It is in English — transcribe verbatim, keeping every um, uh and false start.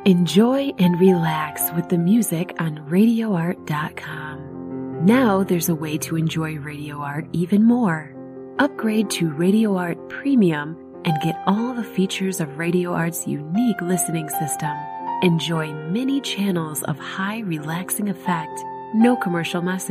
Enjoy and relax with the music on radio art dot com. Now there's a way to enjoy Radio Art even more. Upgrade to Radio Art Premium and get all the features of Radio Art's unique listening system. Enjoy many channels of high relaxing effect, no commercial message.